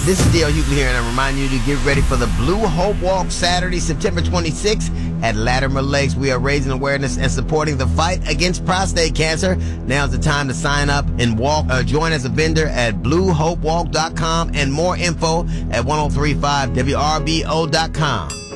This is Dale Hughley here, and I remind you to get ready for the Blue Hope Walk Saturday, September 26th at Latimer Lakes. We are raising awareness and supporting the fight against prostate cancer. Now's the time to sign up and walk. Join as a vendor at bluehopewalk.com and more info at 1035wrbo.com.